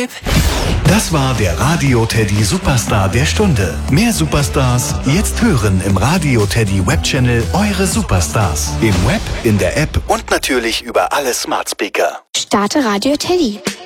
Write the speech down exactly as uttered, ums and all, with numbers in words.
Tipp. Das war der Radio Teddy Superstar der Stunde. Mehr Superstars jetzt hören im Radio Teddy Webchannel Eure Superstars. Im Web, in der App und natürlich über alle Smart Speaker. Starte Radio Teddy.